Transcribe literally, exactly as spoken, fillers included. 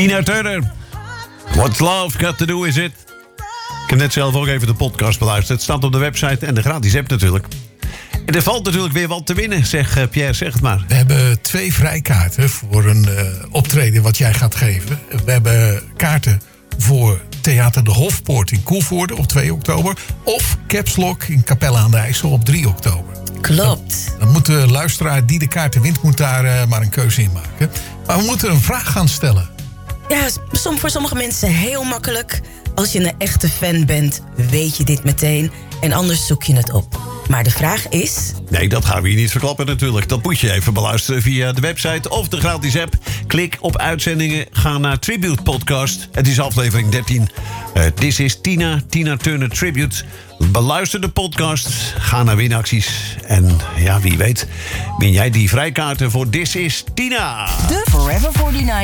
Tina Turner. What's love got to do with it? Ik heb net zelf ook even de podcast beluisterd. Het staat op de website en de gratis app natuurlijk. En er valt natuurlijk weer wat te winnen, zeg uh, Pierre, zeg het maar. We hebben twee vrijkaarten voor een uh, optreden wat jij gaat geven. We hebben kaarten voor Theater de Hofpoort in Koevoorde op twee oktober. Of Caps Lock in Capelle aan de IJssel op drie oktober. Klopt. Dan, dan moet de luisteraar die de kaarten wint, moet daar uh, maar een keuze in maken. Maar we moeten een vraag gaan stellen. Ja, som, voor sommige mensen heel makkelijk. Als je een echte fan bent, weet je dit meteen. En anders zoek je het op. Maar de vraag is... Nee, dat gaan we hier niet verklappen natuurlijk. Dat moet je even beluisteren via de website of de gratis app. Klik op uitzendingen, ga naar Tribute Podcast. Het is aflevering dertien. Uh, This is Tina, Tina Turner Tribute. Beluister de podcast, ga naar winacties. En ja, wie weet, win jij die vrijkaarten voor This is Tina. De Forever negenenveertig